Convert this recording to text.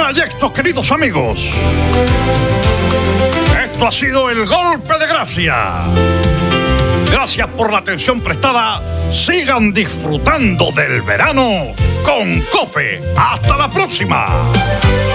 trayecto, queridos amigos. Esto ha sido el golpe de gracia. Gracias por la atención prestada. Sigan disfrutando del verano con COPE. ¡Hasta la próxima!